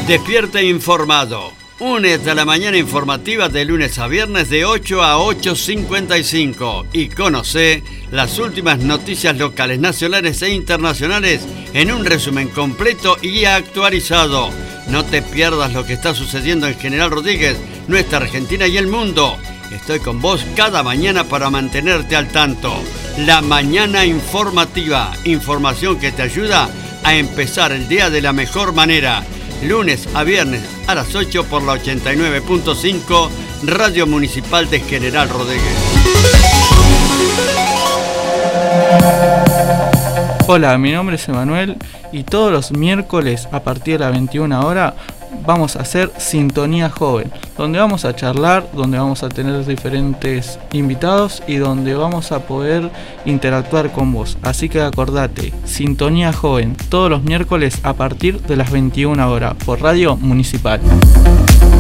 Despierta informado. Únete a la mañana informativa de lunes a viernes de 8 a 8:55 y conoce las últimas noticias locales, nacionales e internacionales en un resumen completo y actualizado. No te pierdas lo que está sucediendo en General Rodríguez, nuestra Argentina y el mundo. Estoy con vos cada mañana para mantenerte al tanto. La mañana informativa, información que te ayuda a empezar el día de la mejor manera. Lunes a viernes a las 8 por la 89.5 Radio Municipal de General Rodríguez. Hola, mi nombre es Emanuel y todos los miércoles a partir de las 21 horas vamos a hacer Sintonía Joven, donde vamos a charlar, donde vamos a tener diferentes invitados y donde vamos a poder interactuar con vos. Así que acordate, Sintonía Joven, todos los miércoles a partir de las 21 horas por Radio Municipal.